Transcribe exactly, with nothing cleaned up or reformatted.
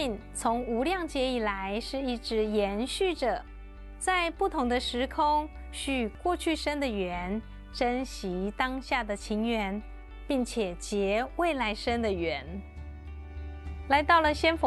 命从无量劫以来是一直延续着，在不同的时空续过去生的缘，珍惜当下的情缘，并且结未来生的缘。来到了仙佛